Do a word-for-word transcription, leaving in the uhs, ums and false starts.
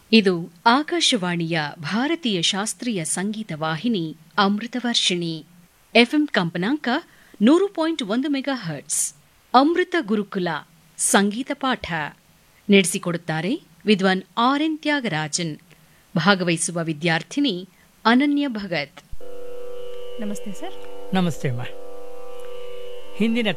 ಇದು ಆಕಾಶವಾಣಿಯ ಭಾರತೀಯ ಶಾಸ್ತ್ರೀಯ ಸಂಗೀತ ವಾಹಿನಿ ಅಮೃತವರ್ಷಿಣಿ. ಎಫ್ಎಂ ಕಂಪನಾಂಕ ನೂರು ಪಾಯಿಂಟ್ ಒಂದು ಮೆಗಾ ಹರ್ಟ್ಸ್. ಅಮೃತ ಗುರುಕುಲ ಸಂಗೀತ ಪಾಠ ನಡೆಸಿಕೊಡುತ್ತಾರೆ ವಿದ್ವಾನ್ ಆರ್ ಎನ್ ತ್ಯಾಗರಾಜನ್. ಭಾಗವಹಿಸುವ ವಿದ್ಯಾರ್ಥಿನಿ ಅನನ್ಯ ಭಗತ್. ನಮಸ್ತೆ ಸರ್. ನಮಸ್ತೆ ಅಮ್ಮ. ಹಿಂದಿನ